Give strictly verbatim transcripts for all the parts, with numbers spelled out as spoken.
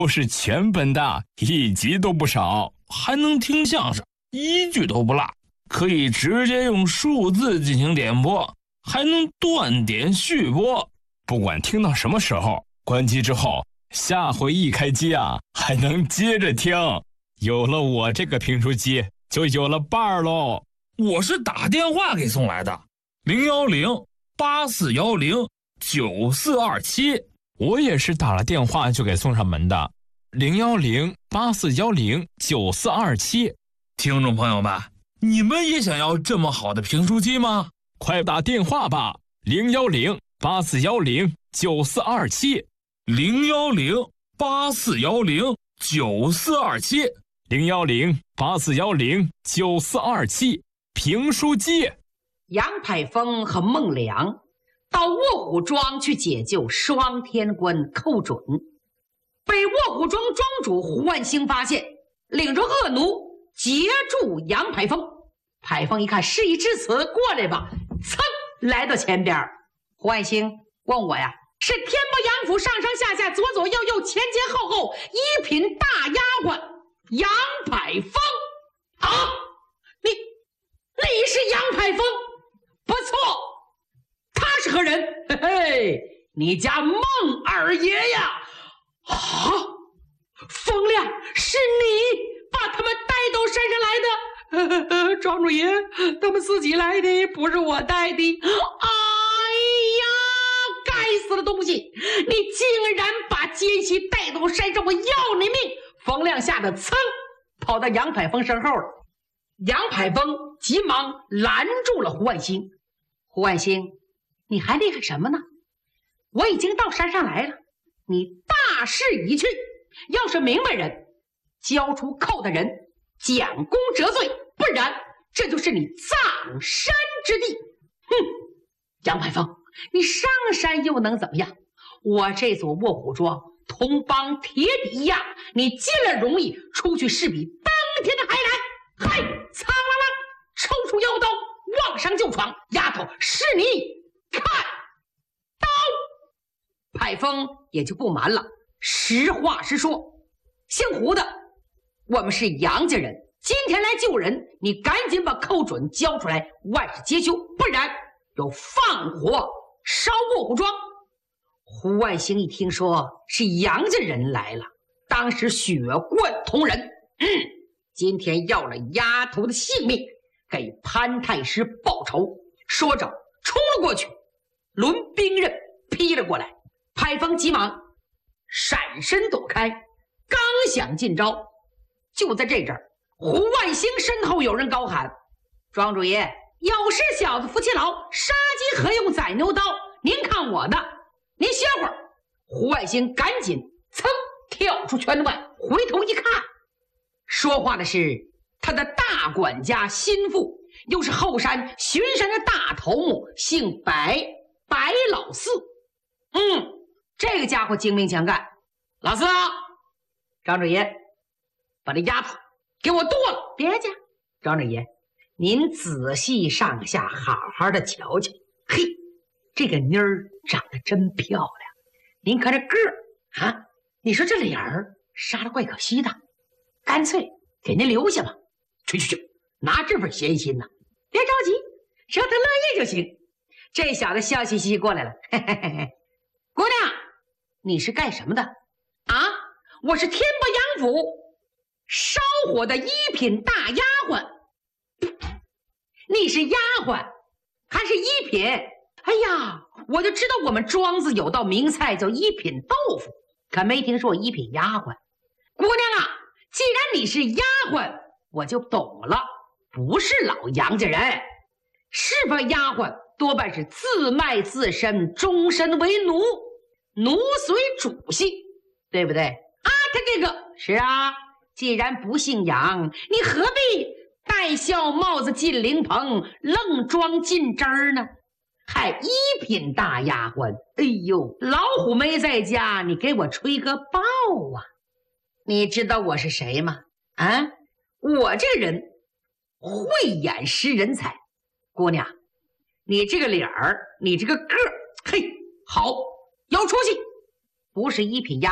都是全本的，一集都不少，还能听相声，一句都不落，可以直接用数字进行点播，还能断点续播。不管听到什么时候，关机之后，下回一开机啊，还能接着听。有了我这个评书机，就有了伴儿喽。 我是打电话给送来的，零幺零八四幺零九四二七。 我也是打了电话就给送上门的，零幺零八四幺零九四二七。 听众朋友们，你们也想要这么好的评书机吗？ 快打电话吧，零幺零八四幺零九四二七， 零幺零八四幺零九四二七， 零幺零八四幺零九四二七，评书机。 杨排风和孟良到卧虎庄去解救双天官寇准，被卧虎庄庄主胡万兴发现，领着恶奴截住杨排风。排风一看事已至此，过来吧，噌来到前边。胡万兴问我呀，是天波杨府上上下下左左右右前前后后一品大丫鬟杨排风啊？你你是杨排风？不错，他是何人？嘿嘿，你家孟二爷呀！啊，风亮，是你把他们带到山上来的？庄主爷，他们自己来的，不是我带的。哎呀，该死的东西！你竟然把奸细带到山上，我要你命！风亮吓得噌跑到杨排风身后了。杨排风急忙拦住了胡万兴。胡万兴，你还厉害什么呢？我已经到山上来了，你大势已去，要是明白人，交出寇的人，将功折罪，不然这就是你葬山之地。哼，杨排风，你上山又能怎么样？我这座卧虎庄同帮铁底一样，你进来容易，出去势比登天的还难。嗨，苍啷啷，抽出腰刀往上就闯。丫头，是你看刀。排风也就不瞒了，实话实说，姓胡的，我们是杨家人，今天来救人，你赶紧把寇准交出来，万事皆休，不然有放火烧卧虎庄。胡万兴一听说是杨家人来了，当时血贯瞳仁。嗯，今天要了丫头的性命，给潘太师报仇。说着冲了过去，抡兵刃劈了过来。排风急忙闪身躲开，刚想进招，就在这阵儿，胡万兴身后有人高喊：庄主爷，有事小子夫妻劳，杀鸡何用宰牛刀，您看我的，您歇会儿。胡万兴赶紧噌跳出圈外，回头一看，说话的是他的大管家心腹，又是后山巡山的大头目，姓白，白老四。嗯，这个家伙精明强干。老四啊，张主爷，把这丫头给我剁了。别介，张主爷，您仔细上下好好的瞧瞧。嘿，这个妮儿长得真漂亮，您看这个儿啊，你说这脸儿杀得怪可惜的，干脆给您留下吧。去去去，拿这份闲心呢，别着急，只要他乐意就行。这小子笑嘻嘻过来了，嘿嘿嘿嘿。姑娘，你是干什么的啊？我是天波杨府烧火的一品大丫鬟。你是丫鬟还是一品？哎呀，我就知道我们庄子有道名菜叫一品豆腐，可没听说一品丫鬟。姑娘啊，既然你是丫鬟，我就懂了，不是老杨家人。是吧？丫鬟多半是自卖自身，终身为奴，奴随主姓，对不对啊？他这个是啊，既然不姓杨，你何必戴孝帽子进灵棚，愣装进汁儿呢？还一品大丫鬟，哎呦，老虎没在家，你给我吹个爆啊！你知道我是谁吗？啊，我这个人慧眼识人才。姑娘，你这个脸儿，你这个个儿，嘿，好，有出息。不是一品丫鬟，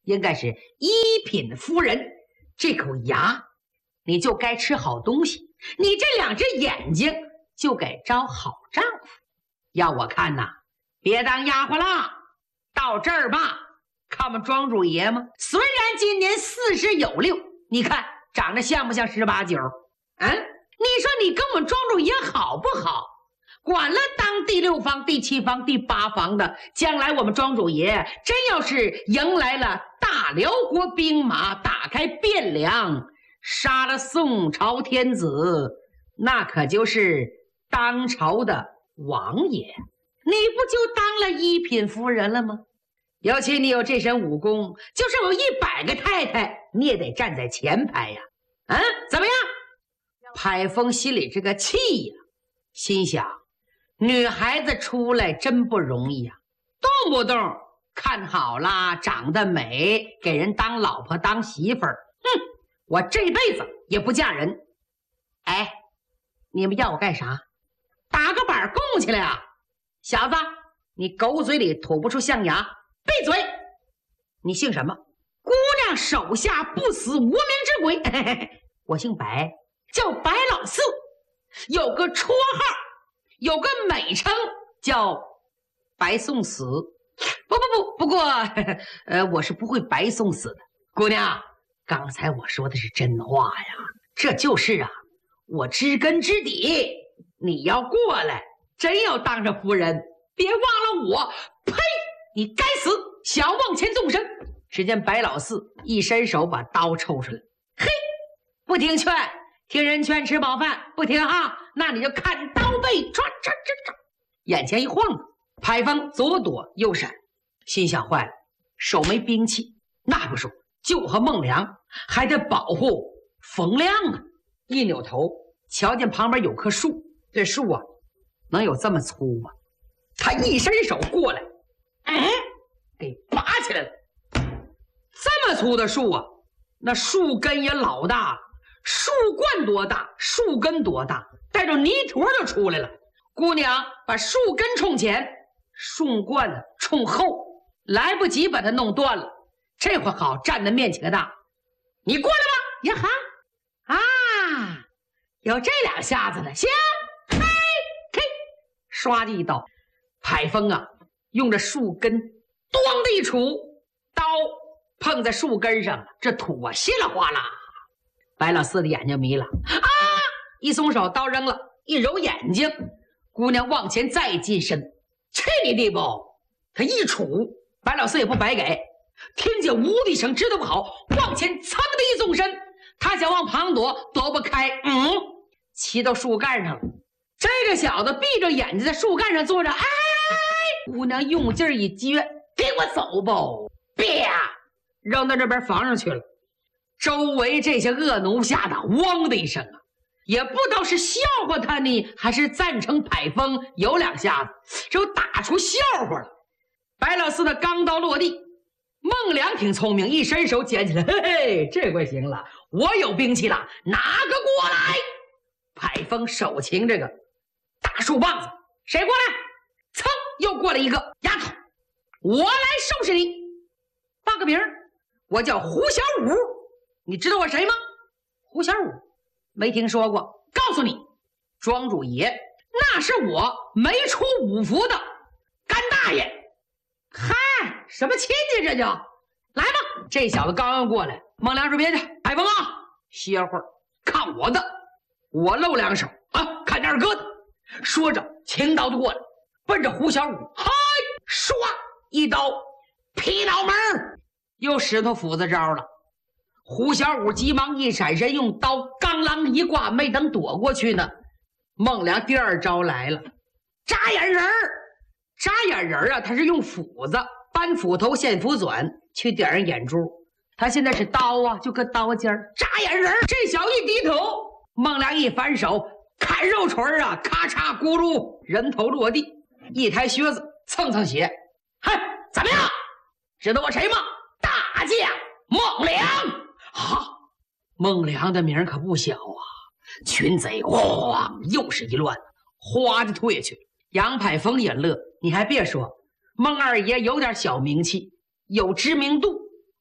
应该是一品夫人。这口牙，你就该吃好东西；你这两只眼睛，就该招好丈夫。要我看呐，别当丫鬟了，到这儿吧。看我们庄主爷吗？虽然今年四十有六，你看长得像不像十八九？嗯，你说你跟我们庄主爷好不好？管了当第六房、第七房、第八房的，将来我们庄主爷真要是迎来了大辽国兵马，打开汴梁，杀了宋朝天子，那可就是当朝的王爷，你不就当了一品夫人了吗？尤其你有这身武功，就是有一百个太太，你也得站在前排呀。啊，怎么样？海峰心里这个气呀，心想，女孩子出来真不容易呀，动不动看好了长得美，给人当老婆当媳妇儿，哼，我这辈子也不嫁人。哎，你们要我干啥？打个板供起来啊！小子，你狗嘴里吐不出象牙，闭嘴！你姓什么？姑娘手下不死无名之鬼。嘿嘿嘿，我姓白，叫白老四，有个绰号，有个美称叫白送死。不不不，不过呃，我是不会白送死的。姑娘，刚才我说的是真话呀，这就是啊，我知根知底。你要过来，真要当着夫人，别忘了我！呸！你该死！想往前纵身，只见白老四一伸手把刀抽出来。嘿，不听劝，听人劝吃饱饭，不听啊，那你就看刀背，唰唰唰唰，眼前一晃，海峰左躲右闪，心想坏了，手没兵器，那不说，就和孟良，还得保护冯亮啊！一扭头，瞧见旁边有棵树，这树啊，能有这么粗吗？他一伸手过来，哎，给拔起来了。这么粗的树啊，那树根也老大，树冠多大，树根多大，带着泥坨就出来了。姑娘把树根冲前，树冠呢冲后，来不及把它弄断了。这回好，站的面前大，你过来吧。呀哈，啊，有这两下子的，行，嘿，嘿，唰的一刀，海峰啊，用着树根，咣的一杵，刀碰在树根上了，这土啊稀里哗啦。白老四的眼睛迷了，啊！一松手，刀扔了，一揉眼睛，姑娘往前再近身，去你地不！他一杵，白老四也不白给，听见呜的一声，知道不好，往前噌的一纵身，他想往旁躲，躲不开，嗯，骑到树干上了。这个小子闭着眼睛在树干上坐着，哎，姑娘用劲一撅，给我走吧！啪，扔到这边房上去了。周围这些恶奴吓得汪的一声啊，也不知道是笑话他呢，还是赞成海峰有两下子，就打出笑话了。白老四的钢刀落地，孟良挺聪明，一伸手捡起来，嘿嘿，这回行了，我有兵器了，拿个过来。海峰手擎这个大树棒子，谁过来？噌，又过来一个丫头，我来收拾你。报个名，我叫胡小五，你知道我谁吗？胡小五没听说过，告诉你，庄主爷那是我没出五福的干大爷。嗨，什么亲戚这就来吧。这小子刚刚过来，孟良说别去，海峰啊，歇会儿看我的，我露两手啊，看点哥的。说着擎刀就过来，奔着胡小五，嗨，唰一刀劈脑门，又使头斧子招了。胡小五急忙一闪身，用刀刚啷一挂，没等躲过去呢，孟良第二招来了，扎眼人儿。扎眼人啊，他是用斧子扳斧头现斧短去点上眼珠，他现在是刀啊，就搁刀尖儿扎眼人。这小一低头，孟良一反手砍肉锤啊，咔嚓咕噜，人头落地，一抬靴子蹭蹭血。嗨，怎么样？知道我谁吗？大将孟良。哈，孟良的名可不小啊！群贼咣又是一乱，哗的退去。杨海峰也乐，你还别说，孟二爷有点小名气，有知名度。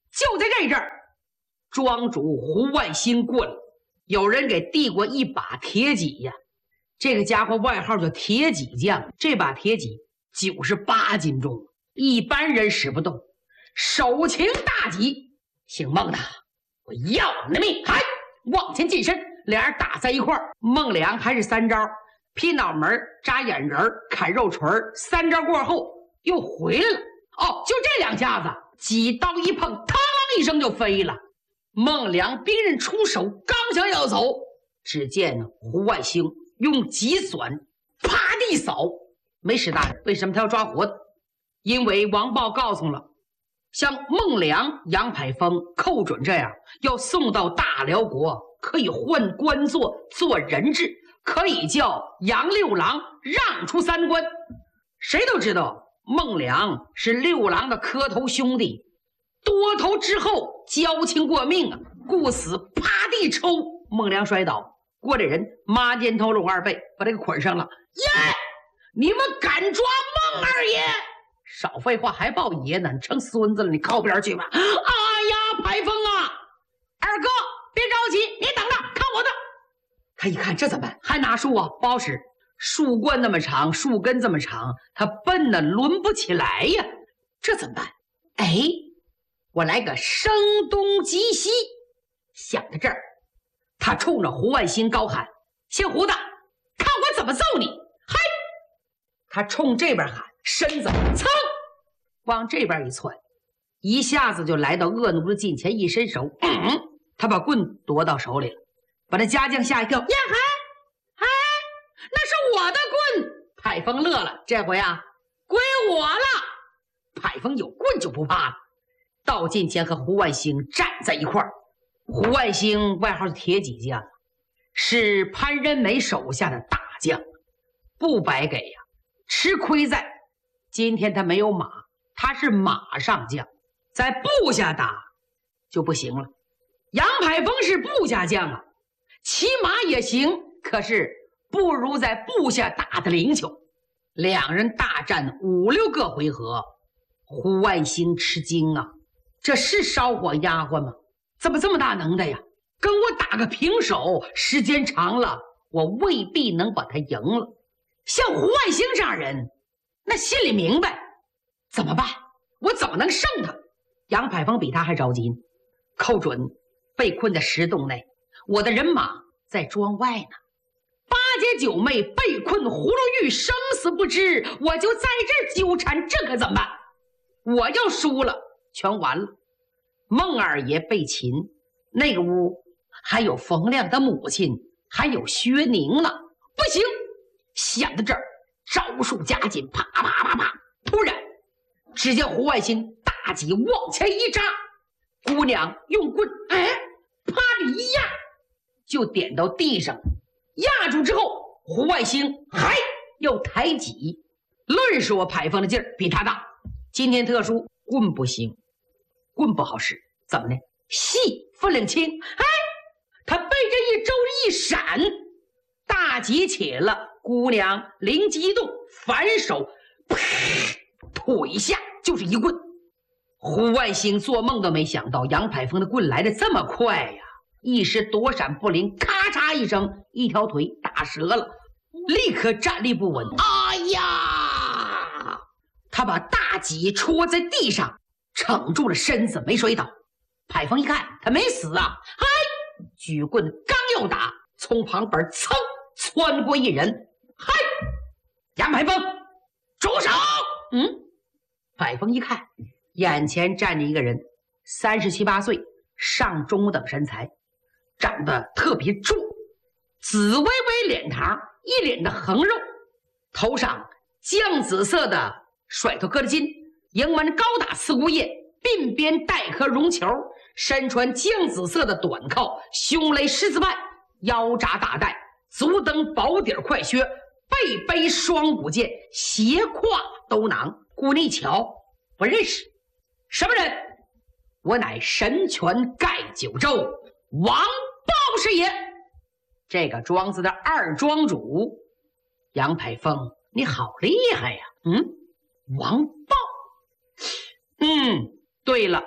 就在这阵儿，庄主胡万兴过来，有人给递过一把铁戟呀。这个家伙外号叫铁戟匠，这把铁戟九十八斤重，一般人使不动。手擎大戟，姓孟的，我要你的命！嗨，往前近身，俩人打在一块儿。孟良还是三招：劈脑门、扎眼仁、砍肉锤。三招过后又回来了。哦，就这两下子，几刀一碰，嘡啷一声就飞了。孟良兵刃出手，刚想要走，只见呢胡万兴用戟短啪地扫。没使大人，为什么他要抓活的？因为王豹告诉了，像孟良、杨排风、寇准这样要送到大辽国，可以换官做做人质，可以叫杨六郎让出三关。谁都知道孟良是六郎的磕头兄弟，多头之后交情过命啊，故死啪地抽。孟良摔倒，过来人抹肩头拢二背，把这个捆上了。耶！你们敢抓孟二爷？少废话，还报爷呢？你成孙子了，你靠边去吧！哎呀，排风啊，二哥别着急，你等着看我的。他一看这怎么办？还拿树啊？不好使，树冠那么长，树根这么长，他笨呢，抡不起来呀。这怎么办？哎，我来个声东击西。想到这儿，他冲着胡万兴高喊：“姓胡的，看我怎么揍你！”嗨！他冲这边喊，身子噌往这边一窜，一下子就来到恶奴的近前，一伸手，嗯，他把棍夺到手里了，把这家将吓一跳。呀嗨，哎，那是我的棍！排风乐了，这回啊，归我了。排风有棍就不怕了，到近前和胡万兴站在一块儿。胡万兴外号是铁戟将，是潘仁美手下的大将，不白给呀。吃亏在今天他没有马，他是马上将，在部下打就不行了。杨排风是部下将啊，骑马也行，可是不如在部下打的灵巧。两人大战五六个回合，胡万兴吃惊啊，这是烧火丫鬟吗？怎么这么大能耐呀？跟我打个平手，时间长了我未必能把他赢了。像胡万兴这样人，那心里明白怎么办，我怎么能胜他？杨排风比他还着急，寇准被困在石洞内，我的人马在庄外呢。八姐九妹被困葫芦狱，生死不知，我就在这儿纠缠，这可怎么办？我要输了，全完了。孟二爷被擒，那个屋还有冯亮的母亲，还有薛宁呢。不行，想到这儿，招数加紧，啪啪啪啪。突然，只见胡万兴大戟往前一扎，姑娘用棍，哎，啪的一压，就点到地上。压住之后，胡万兴还要抬戟。论说排风的劲儿比他大，今天特殊，棍不行。棍不好使，怎么呢？细分量轻，哎，他被这一周一闪，大戟起了，姑娘灵机一动，反手，啪，腿下就是一棍。胡万兴做梦都没想到杨排风的棍来的这么快呀，一时躲闪不灵，咔嚓一声，一条腿打折了，立刻站立不稳。哎呀！他把大戟戳在地上，撑住了身子，没摔倒。排风一看他没死啊，嗨，举棍刚要打，从旁边噌窜过一人，嗨，杨排风住手！嗯，排风一看，眼前站着一个人，三十七八岁，上中等身材，长得特别壮，紫微微脸庞，一脸的横肉，头上酱紫色的甩头疙瘩巾，迎门高大刺骨叶，鬓边带颗绒球，身穿酱紫色的短靠，胸勒狮子瓣，腰扎大带，足蹬薄底快靴，背背双股剑，斜挎兜囊。姑娘一瞧，不认识，什么人？我乃神拳盖九州王豹是也。这个庄子的二庄主杨排风，你好厉害呀！嗯，王豹。嗯，对了，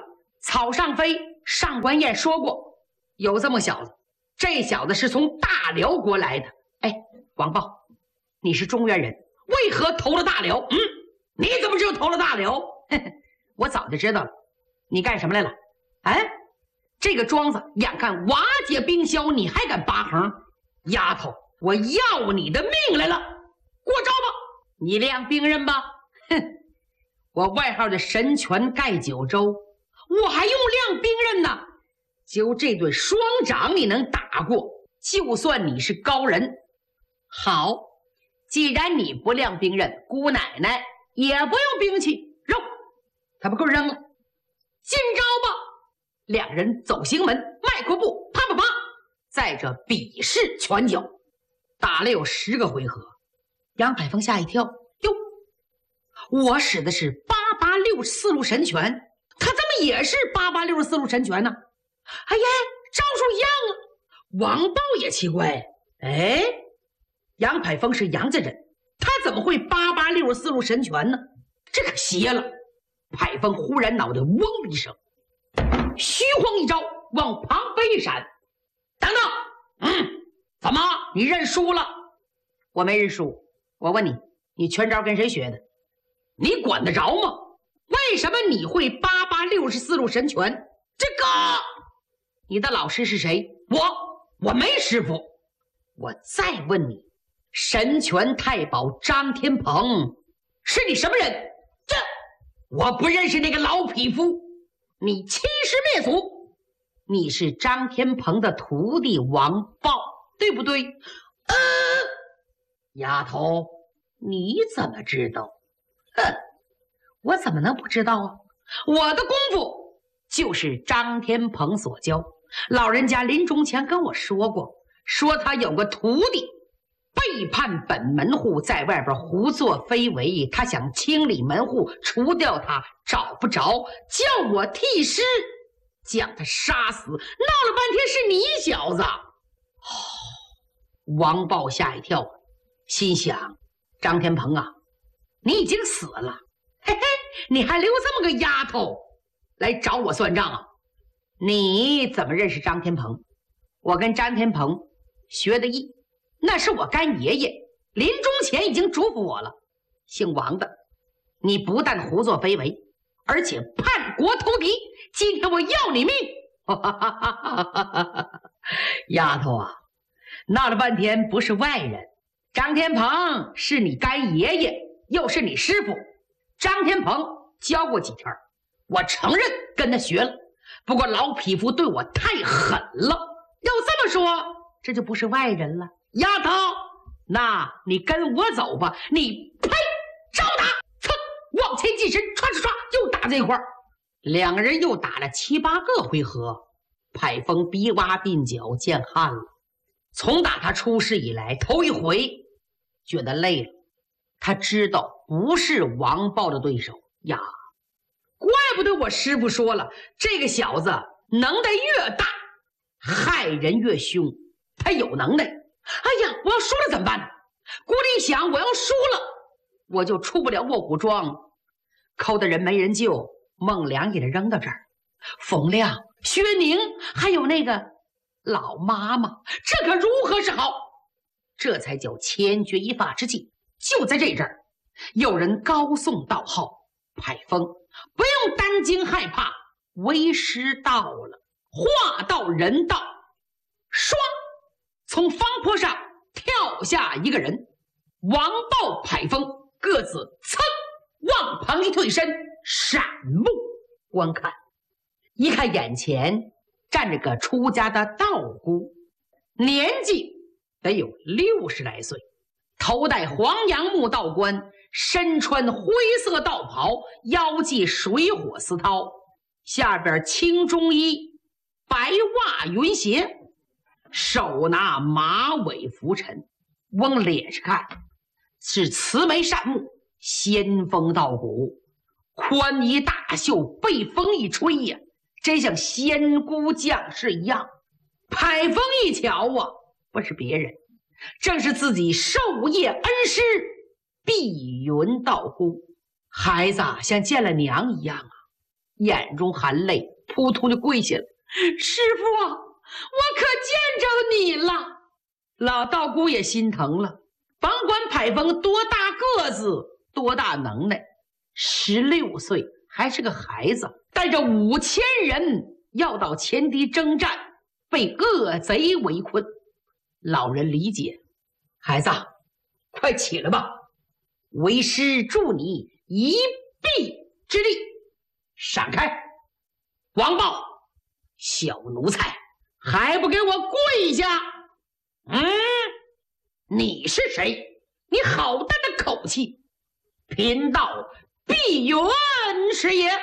草上飞上官燕说过，有这么小子，这小子是从大辽国来的。哎，王豹，你是中原人，为何投了大辽？嗯，你怎么知道投了大辽？我早就知道了。你干什么来了？哎，这个庄子眼看瓦解冰消，你还敢拔横？丫头，我要你的命来了！过招吧，你亮兵刃吧！哼，我外号的神拳盖九州，我还用亮兵刃呢？就这对双掌你能打过，就算你是高人。好，既然你不亮兵刃，姑奶奶也不用兵器，扔，他把棍扔了。进招吧！两人走行门，迈阔步，啪啪啪，在这比试拳脚，打了有十个回合。杨海峰吓一跳，哟，我使的是八八六四路神拳，他怎么也是八八六十四路神拳呢？哎呀，招数一样啊！王豹也奇怪，哎，杨海峰是杨家人，他怎么会八八六十四路神拳呢？这可邪了！海峰忽然脑袋嗡的一声，虚晃一招，往旁边一闪。等等，嗯，怎么你认输了？我没认输。我问你，你拳招跟谁学的？你管得着吗？为什么你会八八六十四路神拳？这个，你的老师是谁？我，我没师傅。我再问你，神拳太保张天鹏是你什么人？这。我不认识那个老匹夫，你欺师灭祖，你是张天鹏的徒弟王豹，对不对？呃，丫头，你怎么知道？哼，我怎么能不知道啊？我的功夫就是张天鹏所教，老人家临终前跟我说过，说他有个徒弟背叛本门户，在外边胡作非为，他想清理门户，除掉他，找不着，叫我替师将他杀死，闹了半天是你小子。哦，王豹吓一跳，心想张天鹏啊，你已经死了，嘿嘿，你还留这么个丫头来找我算账啊？你怎么认识张天鹏？我跟张天鹏学的艺，那是我干爷爷临终前已经嘱咐我了，姓王的，你不但胡作非为，而且叛国投敌，今天我要你命！丫头啊，闹了半天不是外人，张天鹏是你干爷爷，又是你师傅。张天鹏教过几天，我承认跟他学了，不过老匹夫对我太狠了，要这么说，这就不是外人了。丫头，那你跟我走吧。你呸，招打，噌，往前近身，唰唰唰，又打这块儿。两个人又打了七八个回合，派风逼洼鬓角见汗了。从打他出世以来，头一回觉得累了。他知道不是王豹的对手呀，怪不得我师傅说了，这个小子能耐越大，害人越凶。他有能耐。哎呀，我要输了怎么办呢？孤立想，我要输了，我就出不了卧虎庄，抠的人没人救，孟良也得扔到这儿。冯亮、薛宁，还有那个老妈妈，这可如何是好？这才叫千钧一发之际。就在这阵儿，有人高颂道号，派风不用担惊害怕，为师到了，话到人到，唰，从方坡上跳下一个人，王豹、派风各自噌往旁一退身，闪目观看。一看眼前站着个出家的道姑，年纪得有六十来岁，头戴黄杨木道冠，身穿灰色道袍，腰系水火丝绦，下边青中衣，白袜云鞋，手拿马尾拂尘，往脸上看是慈眉善目，仙风道骨，宽衣大袖，被风一吹呀，真像仙姑降世一样。派风一瞧啊，不是别人，正是自己授业恩师碧云道姑。孩子像见了娘一样啊，眼中含泪， 扑通就跪下了。师傅啊，我可见着你了。老道姑也心疼了，甭管排风多大个子，多大能耐，十六岁还是个孩子，带着五千人要到前敌征战，被恶贼围困。老人理解，孩子，快起来吧，为师助你一臂之力。闪开！王豹，小奴才，还不给我跪下！嗯，你是谁？你好大的口气！贫道碧云师爷。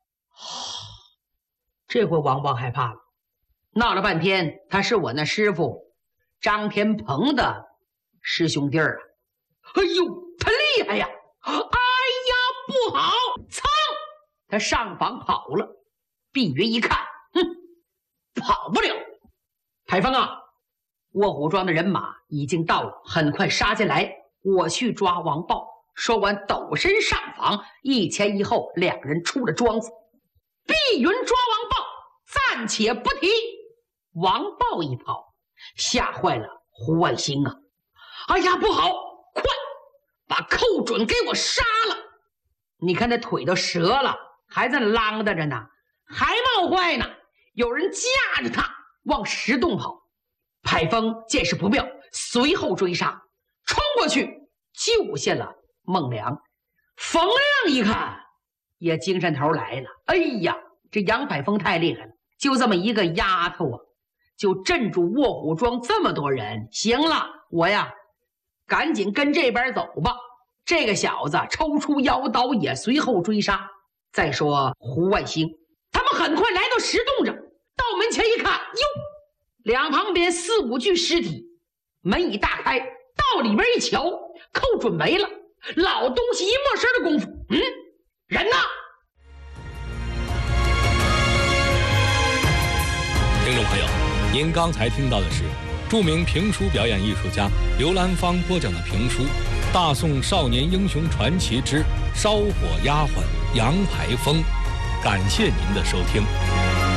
这回王豹害怕了，闹了半天，他是我那师傅张天鹏的师兄弟儿啊！哎呦，他厉害呀！哎呀，不好！噌，他上房跑了。碧云一看，哼，跑不了。台风啊，卧虎庄的人马已经到了，很快杀进来，我去抓王豹。说完，抖身上房，一前一后，两人出了庄子。碧云抓王豹，暂且不提。王豹一跑，吓坏了胡万兴啊！哎呀，不好，快把寇准给我杀了！你看这腿都折了，还在那啷叨着呢，还冒坏呢。有人架着他往石洞跑。排风见势不妙，随后追杀，冲过去救下了孟良。冯亮一看也精神头来了，哎呀，这杨排风太厉害了，就这么一个丫头啊，就镇住卧虎庄这么多人。行了，我呀赶紧跟这边走吧。这个小子抽出腰刀也随后追杀。再说胡万兴，他们很快来到石洞上，到门前一看，哟，两旁边四五具尸体，门已大开，到里边一瞧，寇准没了。老东西一没声的功夫，嗯，人呢？ 听众朋友，您刚才听到的是著名评书表演艺术家刘兰芳播讲的评书《大宋少年英雄传奇之烧火丫鬟杨排风》，感谢您的收听。